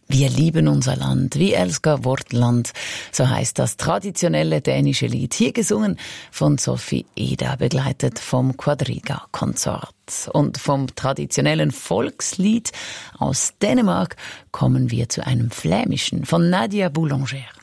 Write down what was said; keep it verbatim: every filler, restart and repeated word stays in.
Wir lieben unser Land, vi älskar vårt Land, so heißt das traditionelle dänische Lied, hier gesungen von Sophie Eder, begleitet vom Quadriga-Konsort. Und vom traditionellen Volkslied aus Dänemark kommen wir zu einem flämischen von Nadia Boulanger.